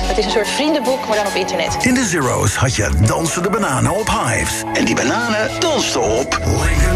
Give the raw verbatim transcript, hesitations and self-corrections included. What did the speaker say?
Het is een soort vriendenboek, maar dan op internet. In de Zero's had je dansende bananen op Hives. En die bananen dansten op...